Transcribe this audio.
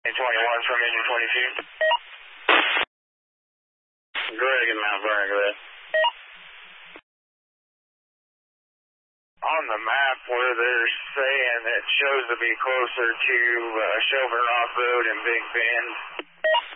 21 from engine 22. Greg and Mount Vernon, go ahead. On the map where they're saying it shows to be closer to Shelburne Rock Road and Big Bend,